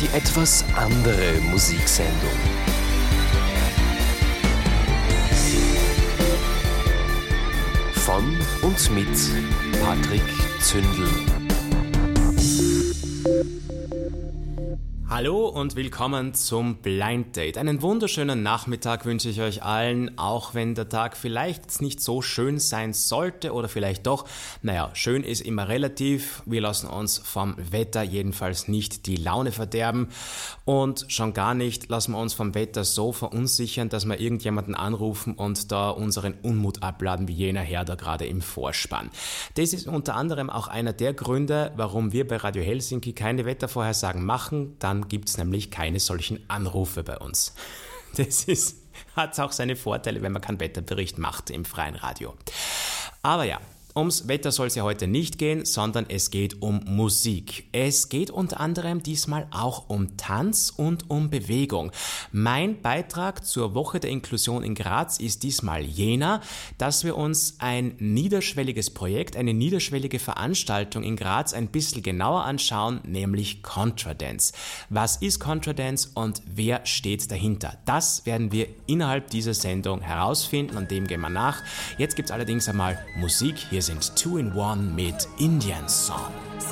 die etwas andere Musiksendung. Von und mit Patrick Zündel. Hallo und willkommen zum Blind Date. Einen wunderschönen Nachmittag wünsche ich euch allen, auch wenn der Tag vielleicht nicht so schön sein sollte oder vielleicht doch. Naja, schön ist immer relativ. Wir lassen uns vom Wetter jedenfalls nicht die Laune verderben und schon gar nicht lassen wir uns vom Wetter so verunsichern, dass wir irgendjemanden anrufen und da unseren Unmut abladen wie jener Herr da gerade im Vorspann. Das ist unter anderem auch einer der Gründe, warum wir bei Radio Helsinki keine Wettervorhersagen machen. Dann gibt es nämlich keine solchen Anrufe bei uns. Das hat auch seine Vorteile, wenn man keinen Wetterbericht macht im freien Radio. Aber ja, ums Wetter soll es ja heute nicht gehen, sondern es geht um Musik. Es geht unter anderem diesmal auch um Tanz und um Bewegung. Mein Beitrag zur Woche der Inklusion in Graz ist diesmal jener, dass wir uns ein niederschwelliges Projekt, eine niederschwellige Veranstaltung in Graz ein bisschen genauer anschauen, nämlich Contradance. Was ist Contradance und wer steht dahinter? Das werden wir innerhalb dieser Sendung herausfinden und dem gehen wir nach. Jetzt gibt es allerdings einmal Musik. Hier sind 2-in-1 mit Indian Song.